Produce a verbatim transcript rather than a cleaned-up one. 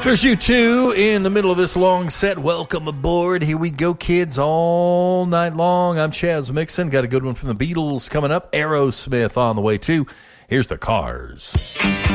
There's you two in the middle of this long set. Welcome aboard. Here we go, kids, all night long. I'm Chaz Mixon. Got a good one from the Beatles coming up. Aerosmith on the way, too. Here's the Cars.